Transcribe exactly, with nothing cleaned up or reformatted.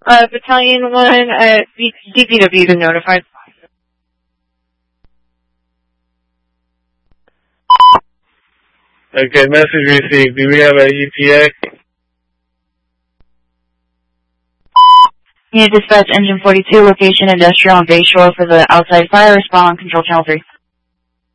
Uh, Battalion one, uh, D P W to notified. Okay, message received. Do we have a E T A? Unit dispatch engine forty-two, location industrial on Bayshore for the outside fire, respond on control channel three.